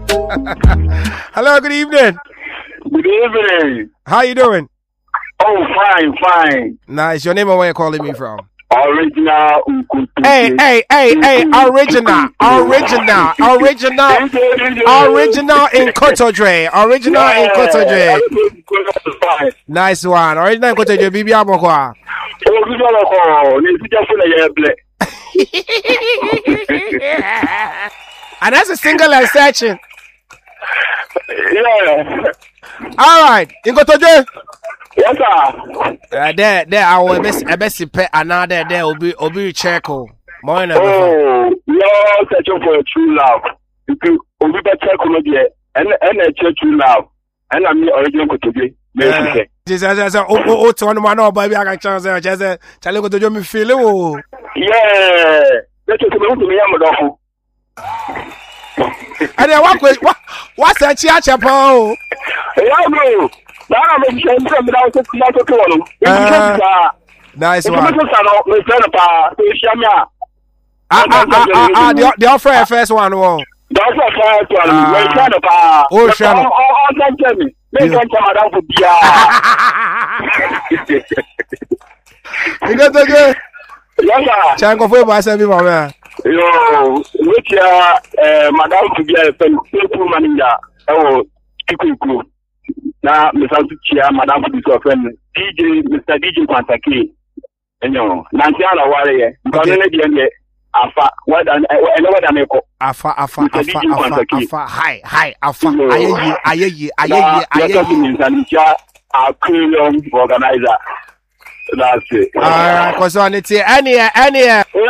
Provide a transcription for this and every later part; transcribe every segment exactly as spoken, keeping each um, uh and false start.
Hello, good evening. Good evening. How you doing? Oh, fine, fine. Nice. Your name and where you calling me from? Original. Hey, hey, hey, hey, original, original, original, original in Kotodre, original yeah, in Kotodre. Nice one. Original in Kotodre, Bibi Amokwa. And that's a single and searching. Yeah. All right, in Kotodre. Yes, sir. Uh, there, there, I will best, I best pay another. There will be, will be checkle. Morning. Oh, you're searching for a true love. You could, will be better, and and a true love. And I'm the original today. This is a oh oh oh to one man or baby. I can chance. I just say, "Charlie, go to do me feel oh." Yeah, that's what I'm doing. I'm and then what? What? What's that? Chia chia po. Yeah, bro. Now I'm going to send them out to the nice one. Ah, ah, ah, ah, ah, the, the offer first one. Oh, the offer first one. We're trying to buy. Oh, Shannon. Oh, oh, don't tell me. Make them come out for beer. You got to go. Yes, sir. Chango for my son, my man. Yo, which uh, Madame to be a pen, people manager. Oh, Kikuku. Now, Mister Chia, Madame to be so friend. D J, Mister D J Pantaki. You know, Nantiana Warrior. Don't let the Afa, what and what I make. Afa, Afa, Afa, Afa, Afa, hi, hi, Afa, aye, aye, aye, aye, aye. Aquarium organizer. That's it. Alright, because on it here, any, any.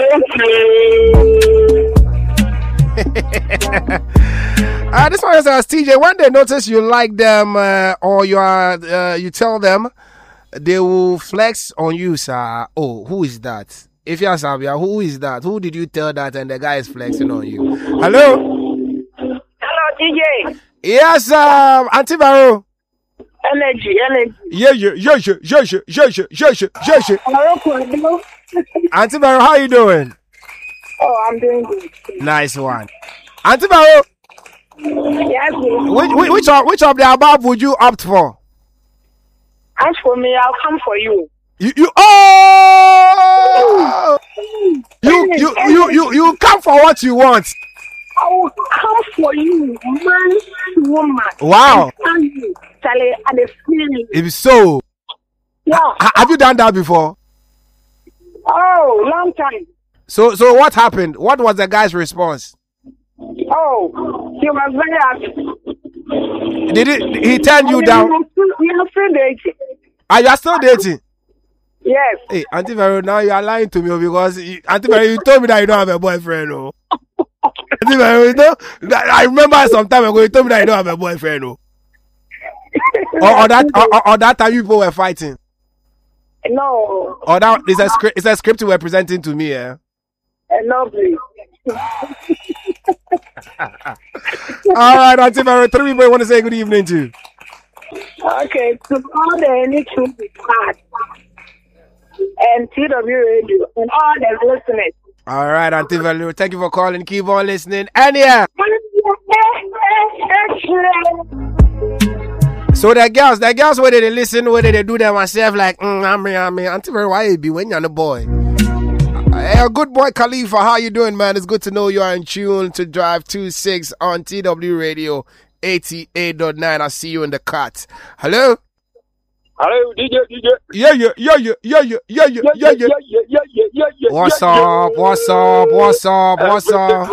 Uh, this one is uh, T J. When they notice you like them uh, or you are, uh, you tell them, they will flex on you, sir. Oh, who is that? If you're Sabia, who is that? Who did you tell that and the guy is flexing on you? Hello? Hello, T J. Yes, um, Auntie Barrow. Energy, energy. Yeah, yeah, yeah, yeah, yeah, yeah, yeah, yeah, yeah, yeah. Auntie Barrow, how you doing? Oh, I'm doing good. Nice one. Auntie Barrow. Yes, which, which, which, of, which of the above would you opt for? As for me, I'll come for you. You, you, oh! You, you, you, you, you come for what you want. I will come for you, man, woman. Wow. Charlie, and the feeling. If so, yeah. Ha, have you done that before? Oh, long time. So, so what happened? What was the guy's response? Oh, he was very happy. Did it? He turned you down? We are still dating. Are you still dating? Yes. Hey, Auntie Vero, now you are lying to me because you, Auntie Vero, you told me that you don't have a boyfriend. Oh. Auntie Vero, you know, I remember some time ago you told me that you don't have a boyfriend. Oh. or, or that, or, or that time you people were fighting. No. Or that is a script. It's a script you were presenting to me. Eh? No, please. All right, Auntie Vero, three people want to say good evening to. Okay, to all the N H U and T W Radio and all the listeners. All right, Auntie Vero, thank you for calling. Keep on listening. And yeah. So the girls, the girls, whether they listen, whether they do them myself, like, mm, I mean, I mean, Auntie Vero, why you be when you're the boy? Hey, a good boy, Khalifa, how you doing, man? It's good to know you are in tune to Drive two six on T W Radio eighty-eight point nine. I see you in the cut. Hello? Hello, D J, D J. Yeah, yeah, yeah, yeah, yeah, yeah, yeah, yeah, yeah, yeah, yeah, yeah, yeah. What's up? What's up? What's up? What's up?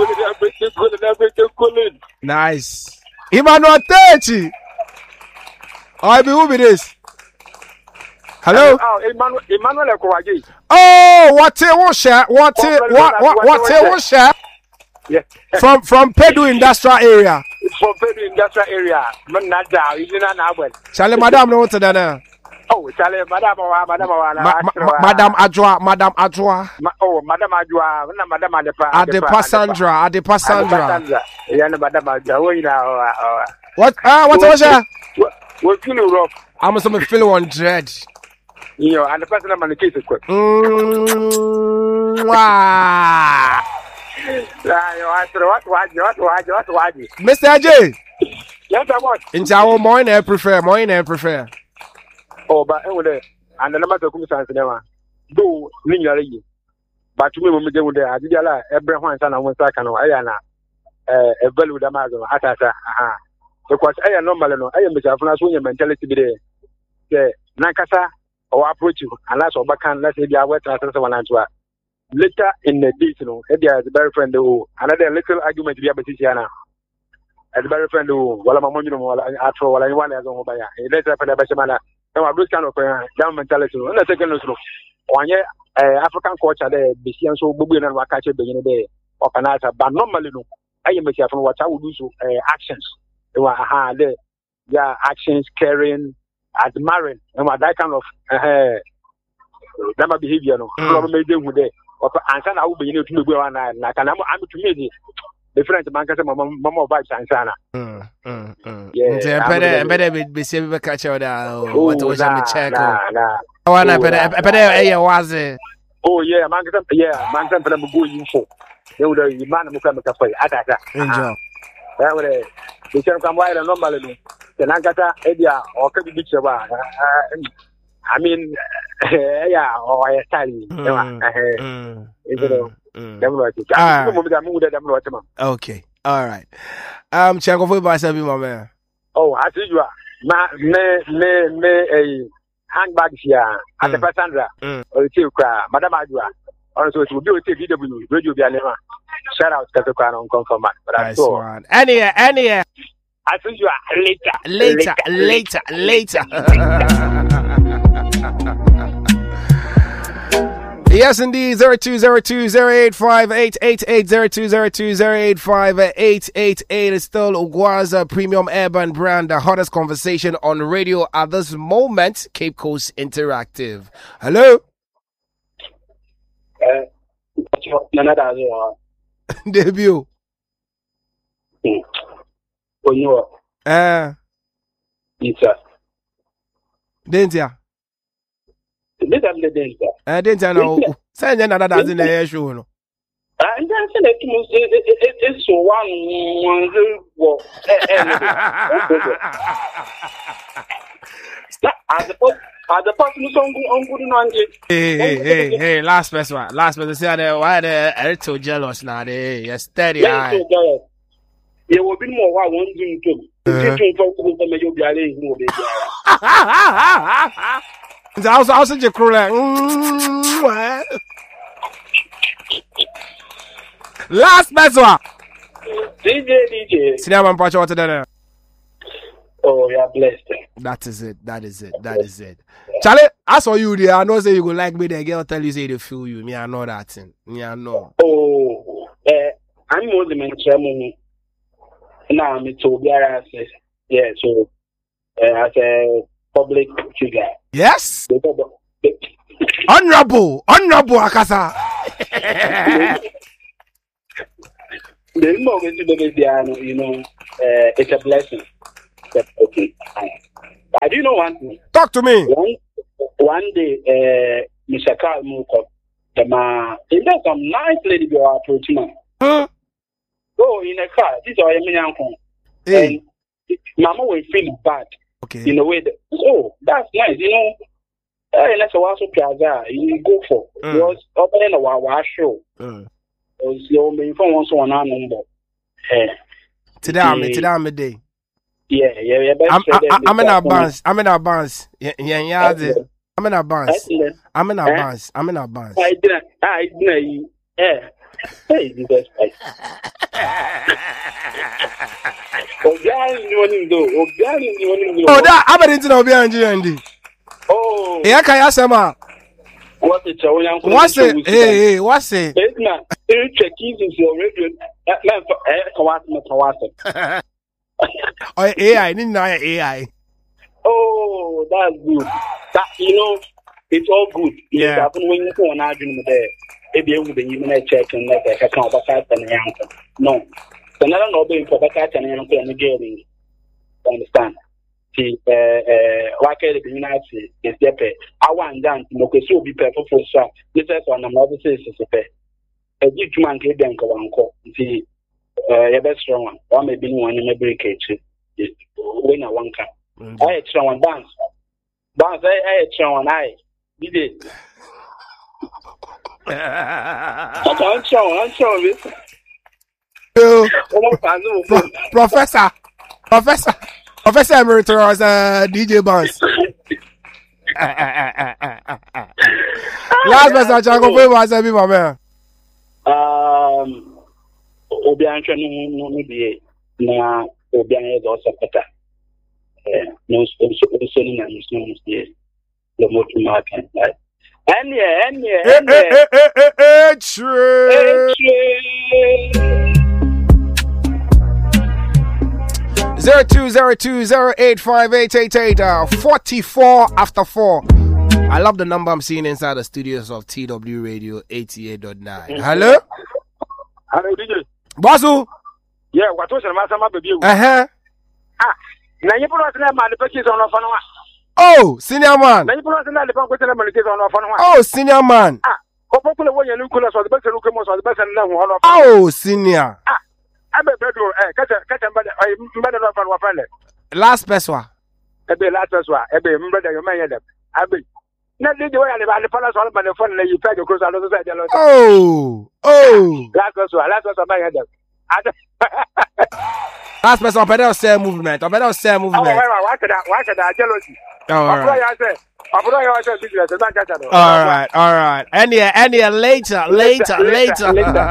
Nice. Emmanuel Techi. I be who be this? Hello? Oh, Emmanuel, Emmanuel Ekwaji. Oh, what a washer? What a what what what a washer? Yeah. From from Pedu Industrial Area. From Pedu Industrial Area. Manada, you know now. Charlie, Madam, no to that. Oh, Charlie, Madam, Madam, Madam Adjoa, Madam Adjoa. Oh, Madam Adjoa, Madam Adepa. Adepa Sandra, Adepa Sandra. Yeah, Madam Adjoa. What? Ah, what's a washer? What you know, Rob? I'm some fellow on dread. You know, and the person I'm on the case is quick. Mm, wow. What what what what what what? Mister Ajay. Yes, I want. In our morning, I prefer morning. I prefer. Oh, but anyway, and the number of commissions never do linearly. But to me, when we do there, I did allow every one son and one second or Ayana, a value the Amazon, Atasa. Because I am normal, I am Mister Afraswing mentality today. The Nakasa or approach you, and that's all backhand, let's say, I went to one and two. Later in the day, you know, there is a very friend who another little argument to be a Betisiana. As a very friend who, while I'm a money, after all, I want as on by a letter for the Bashamana. No, I'm kind of young mentality. And the second, one year, African culture, the Bisian so Bubu and Wakachi beginning day of an answer, but normally, I am myself from what I would do so actions. They were, aha, their actions, caring, admiring, and what that kind of number behavior, no, made them with it. And then I will be able to go on and like I'm to me. Different man can say mama vibes and sana. Mm, mm, mm. Yeah, better, better be safe. Be catch out there. What was I check? Nah, nah. Oh, na better, better. Eh, was it? Oh yeah, man can say yeah, man can say go info. You know the man who come to cafe. Atata. Enjoy. That way, the channel come wide and normally. The Nagata area or can be beach about. I mean, yeah, or I tell you. Okay, all right. Um, check off with myself, my man. Oh, I see you are. Me, me, me, a handbag here at the Cassandra or the Tilka, Madame Adua. Also, it will be a V W, Radio Bianema. Shout out to the Crown on Confirm. But I saw any, any. I think you are later, later, later, later. Yes, indeed. Zero two zero two zero eight five eight eight eight zero two zero two zero eight five eight eight eight is still Ugwaza Premium Urban Brand, the hottest conversation on radio at this moment. Cape Coast Interactive. Hello. Uh, Debut. Oh, you are. Uh, it's a. Dentia. I didn't know. Send another dozen air show. No, I'm dancing at it's one as the person on good on Hey, hey, hey, hey, last person, last person said, why they're so jealous now? They are steady. There will be more one one doing too. It's also also just cruel. Last person. D J, D J. See that man, Pacho, what today? Oh, you are blessed. That is it. That is it. That is it. Charlie, I saw you there. I know say you go like me. The girl tell you say they feel you. Me, I know that thing. Me, I know. Oh, eh, I'm more than chairman. Now, me to be a yeah. So, as a public figure. Yes. Honorable, honorable Akasa. The moment to the piano, you know, uh, it's a blessing. That's okay. I do know one thing. Talk to me. One, one day, uh, Mister Carl Moko, the man, there's some nice lady who are approaching me. Huh? Go in a car. This is our young uncle. And Mama will feel bad. Okay. In a way that, oh, that's nice, you know. And that's a while so Piazza, you go for. Because opening a wow show. So, me from one so on our number. Today, I'm today, I'm a day. Yeah, yeah, yeah. I'm, I'm, I'm in our bounce. I'm in our bounce. Yeah, yeah, yeah. I'm in our bounce. I'm in our bounce. I'm in our bounce. I didn't, I didn't, yeah. Hey, this is right. Oh, that I'm into the Obianji. Oh, yeah, can you say, ma? What's it? What's it? Hey, hey, what's it? It's not. It's a key to your radio. Man, for Kawasa. Oh, A I, didn't know A I. Oh, that's good. That, you know, it's all good. Yeah. When you go on argument there, if you would even check and let a account of that and answer. No. So now no being for that and answer and again. Understand? See, uh, uh, why can't the United States is there? I want that to be perfect for some. This is one of the sisters. a bit man get them go and go. See, uh, best strong one. One may be one in a break. When I one can. I extra one dance. Dance, I extra one eye. Did it? I'm sure, I'm sure. Pro- Professor, Professor, Professor Emeritus, uh, D J Barnes. Last message, I go pay myself, my man. Um, Obian no no be na Obian is also better. Yeah, no, so so so na no yes. The more to market, right? And yeah, and yeah, and yeah. True. Zero two zero two zero eight five eight eight eight uh forty four after four. I love the number I'm seeing inside the studios of T W Radio eighty-eight point nine. Mm-hmm. Hello? Hello, D J. Basu? Yeah, what was the matter, my baby? Uh huh. Ah, now you put us in a man, the purchase on a phone. Oh, senior man. Now you put us in a purchase on a phone. Oh, senior man. Ah, popular way you look at the best look most of the best and one of oh, senior. Ah, I'm a bedroom, eh, catch a catch a better of our friend. Last person. A bit last person, a bit, brother, you may end up. I be. Not the way I live, the fellows all by the phone, you try to cross out of the side. Oh, oh. Last person, last person, my head. Last person, I better say movement. I better say movement. Oh, why could I? Why could I? Jealousy. All right. All right, all right. Any, any, later, later, later.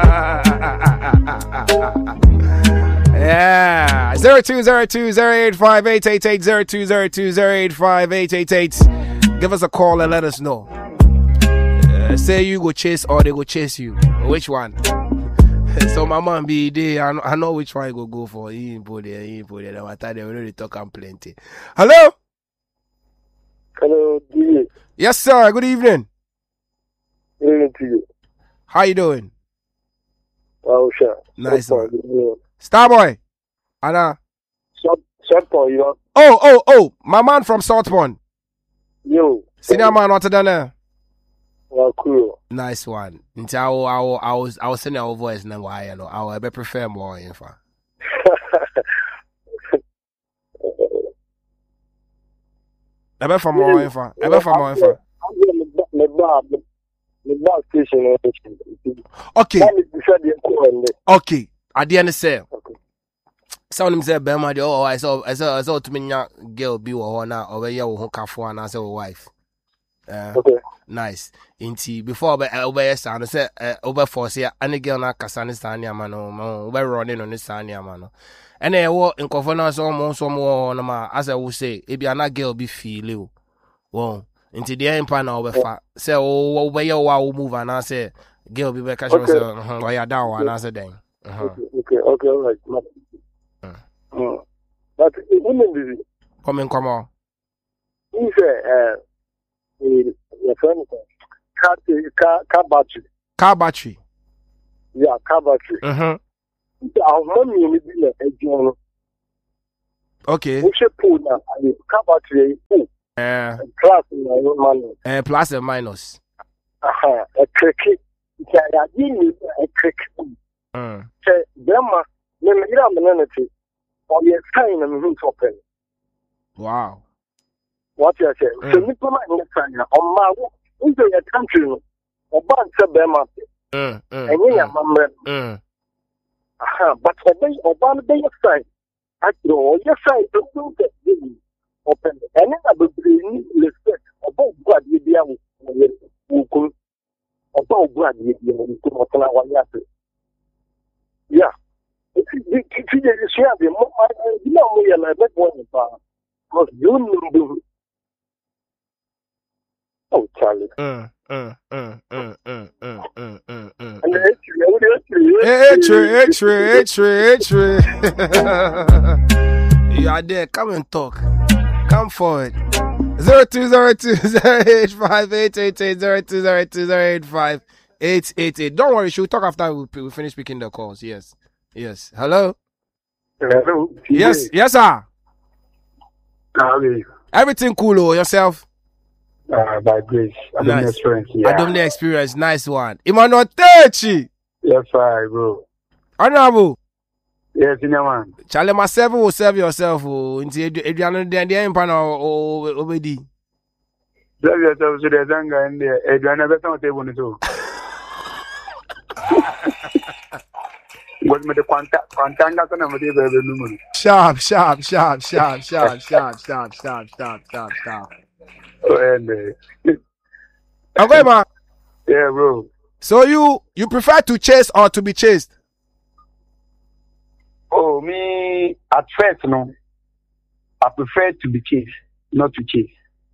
Yeah. Zero two zero two zero eight five eight eight eight zero two zero two zero eight five eight eight eight. Give us a call and let us know. Uh, say you go chase or they go chase you. Which one? So my man be there. I know, I know which one you go go for. He ain't put there. He ain't put there. I thought they already talking plenty. Hello. Hello, D J. Yes, sir. Good evening. Good evening to you. How you doing? Oh, sure. Nice one. Starboy. Anna. South Pond, you know. Oh, oh, oh. My man from South Pond. Yo. Senior man, what's done there? Well, cool. Nice one. Until I will, I will, I was, I was sending our voice now. Why you know? I will prefer more info. I bet for more info. I bet for more info. Okay. Okay. I didn't say. Some of them say, "Bema, oh, I saw, I saw, I saw to me girl be or now over here who can for and I say wife." Uh, okay. Nice. Inti before over over sound I say over force here. Any girl na kasani stani amano. Over running on this stani amano. And then what in conference almost some more on ma as I will say, if you na girl be feel you. Well, into the empire now over fat. Say oh over here wow move and I say girl be back. I say oh yeah down and I say then. Okay, okay, okay, all right. Uh, but women, come in, come on. He said, uh, your friend, car, car, car battery. Car battery. Yeah, car battery. Mm-hmm. Our money in the business. Okay. We should pull now. Car battery. Uh, plus and minus. Uh, plus and minus. Aha, a cricket. I didn't a cricket. Mm. Grandma, let me get a minute. Or you're signing a room open. Wow. What you say? So, you put my in on my into your country. A bunch of them up. And you are my aha, but obey or one day of side. I know your side to do that. Open. And then I will bring respect about God with you. About God with you. Yeah. It's the more you know, we are like one because you know. Oh, Charlie. Uh, uh, uh, uh, uh, uh, uh, uh, uh. X-ray, X-ray, X-ray. You are there. Come and talk. Come forward. Zero two zero two zero eight five eight eight eight zero two zero two zero eight five eight eight eight. Don't worry, she'll talk after we, we finish picking the calls. Yes. Yes. Hello? Hello. Yes. Yes, sir. How are you? Everything cool, oh, yourself? Uh, by grace. I nice. Experience. Yeah. I don't experience. Nice one. Emmanuel Techi. Yes, fine, bro. Honorable. Yes, in your man. Charlie, myself will serve yourself. Oh, into Adrian, the empire or obedi. Serve yourself to the Zanga and the Adrian never found table on it. What made the contact contact and I'm a Sharp, sharp, sharp, sharp, sharp, sharp, sharp, sharp, sharp, sharp, sharp. And okay, man. Yeah, bro. So you you prefer to chase or to be chased? Oh, me at first, no. I prefer to be chased, not to chase.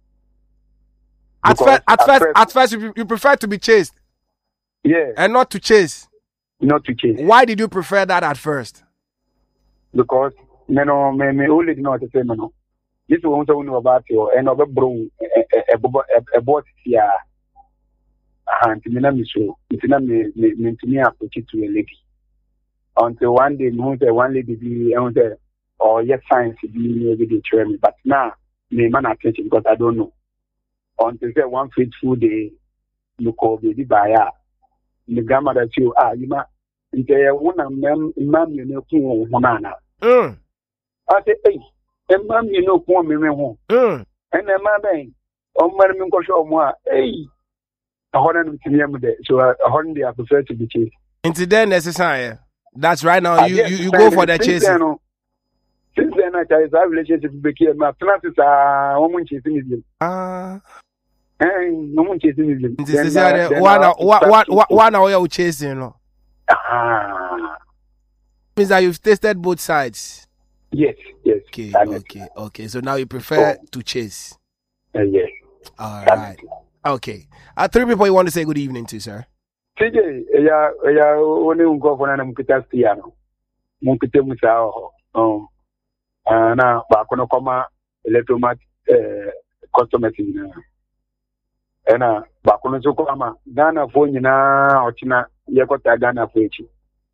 At first, at, at first, first, at first, you, you prefer to be chased. Yeah. And not to chase. Not to chase. Why did you prefer that at first? Because me no me me only know to say me no. This one so know about you and over bro a a boat here. And me na me so. It na me me me to me approach to a lady. Until one day me say one lady be and say or yes science be every day try me. But now me man attention because I don't know. Until say one faithful day you call baby buyer. The grandmother too ah you ma nke wona mam mam you no kun ho na na mm I say hey e mam you no kun me me ho mm and e ma ben o mar mi ko show mo ah hey ahoda no timi am de so ahoda dey prefer to be chased into then necessary that's right now you you, you go for the chase since then I tell you relationship be here ma planets ah o mun chase me ah eh no mun chase me this is one one one one hour you chasing no ah means that you've tasted both sides. Yes, yes. Okay, okay, okay. So now you prefer oh. to chase. Uh, yes. All right. Okay. Uh, three people you want to say good evening to, sir. T J, ya ya only ungo for na mukita stiano. Mukite musa um ana ba kono koma electromat eh customer na. Ena ba kono so koma Ghana fo nyina ochina yekota Ghana fo echi.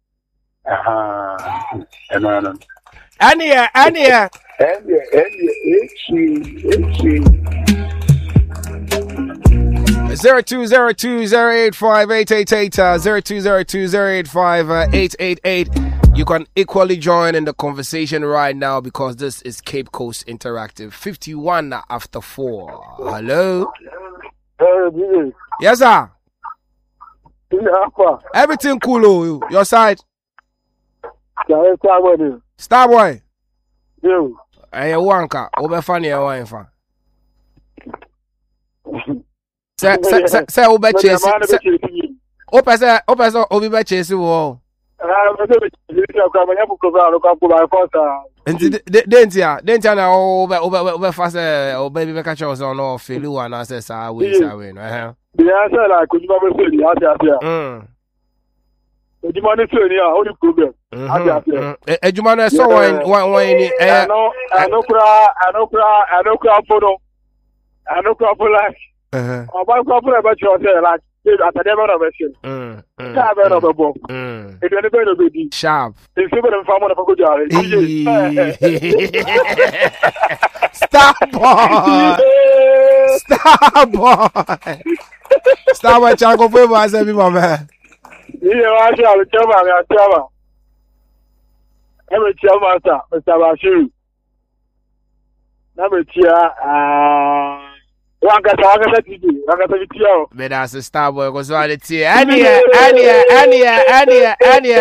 Aha. Ena ena. Ania, Ania. Ania, Ania, echi, echi. Zero two zero two zero eight five eight eight eight uh, zero two zero two zero eight five eight eight eight. You can equally join in the conversation right now because this is Cape Coast Interactive. Fifty-one after four. Hello. Hey, yes, sir. Everything cool. Oh, your side. Starboy. Yo. Hey, wanka. Obe funny, wine fan. Say, say, say, say, obe chase. Ope say, ope say, obe be chase wo. Enti dentia, dentia na obe obe obe fast obe be catch us on no feel one na say sa we sa we no eh. The answer like could you be say the answer. Mm. Ejuma ne so ni a only problem. Ejuma na so one one ni eh. I know I know kra I know kra I know kra photo. I know kra for like. Eh. Oba kra for about you say like at the level of version. Mm. Ka be no bo. Mm. E do ne be no be di. Sharp. E se be no fa mo na fa go jare. Starboy. Starboy. Starboy chango foi mais é meu man. Yeah, I shall tell my tell I'm a tell master, Mister Bashu. Number two, uh, one got a T V, one got a T V. But that's a Starboy because one it's here. Ania, Ania, Ania, Ania, Ania.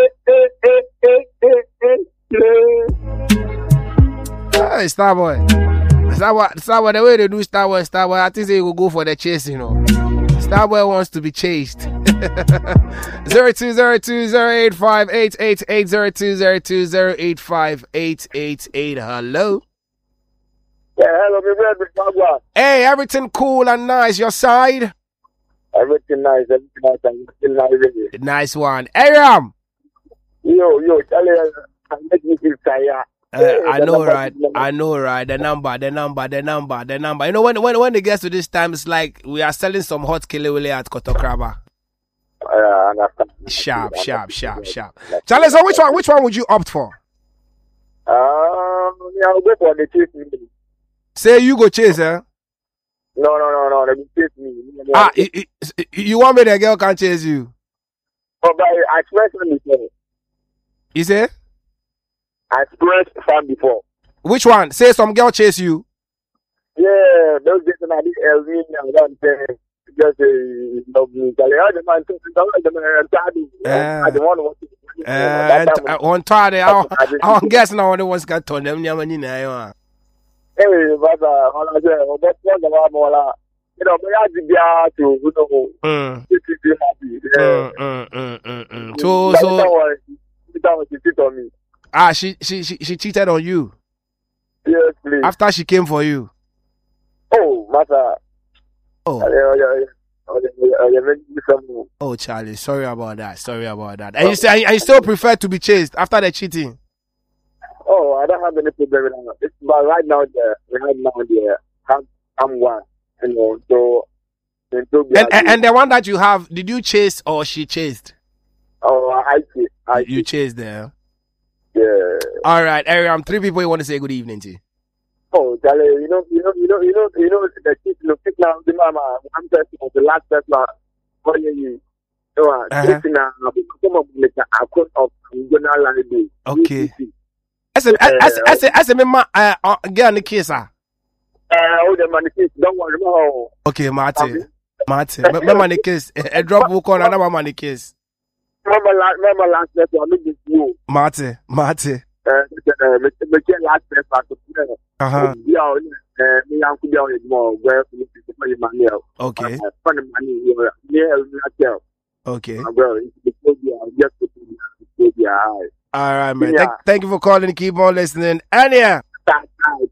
Hey, Starboy. Starboy, Starboy, the way they do Starboy, Starboy, I think they will go for the chase, you know. Starboy wants to be chased. Zero two zero two zero eight five eight eight eight zero two zero two zero eight five eight eight eight. Hello. Yeah, hello, my brother. Hey, everything cool and nice. Your side? Everything nice, everything nice, and still nice. Really. Nice one. Hey, Ram. Yo, yo, tell you, make me feel tired. Uh, I know, right? I know, right? The number, the number, the number, the number. You know, when when when it gets to this time, it's like we are selling some hot kilewele at Kotokraba. I understand. Sharp, sharp, sharp, sharp. Charlie, so which one? Which one would you opt for? Um, yeah, I'll go for the chase me. Say you go chase, eh? No, no, no, no. Let me chase me. Ah, you, you want me the girl can't chase you? Oh, but I experienced it before. You say? I experienced fun before. Which one? Say some girl chase you. Yeah, those days when I did L V and I'm saying, just a no blue. I had the man to the man, I don't want to. Uh, on Friday, I I'm guessing I only was got to them. Hey, but all I said, that's one of our more. You know, I had to be out to, you know, happy. So, so, ah, she, she, she, she cheated on you. Yes, please. After she came for you. Oh, matter. Oh. Oh, Charlie, sorry about that. Sorry about that. And you say, and you still prefer to be chased after the cheating? Oh, I don't have any problem with that. It's, but right now, the right now, the I'm, I'm one. You know, so, and, and, and the one that you have, did you chase or she chased? Oh, I chased. I you chased, chased there. Yeah. All right, Ariam. Three people you want to say good evening to. Oh, Charlie, you know, you know, you know, you know, you know, the kids, you know, pick now the mama. I'm just the last person. For you, so uh, this now, come up with a quote of Gonal Lady. Okay. As a as as as a member, uh, get on the case, ah. Uh, oh, the man, don't worry about. Okay, Martin, Martin, remember the case. A drop book on another man the case. Remember last, remember last night I made this move. Martin, Martin. Uh, uh, me me last night I took it. Uh huh. Yeah, uh, me and Kuya is more where you pay money. Okay. Fund money here. Yeah, okay. Well, it's just to be all right, man. Thank, thank you for calling. Keep on listening. Anya.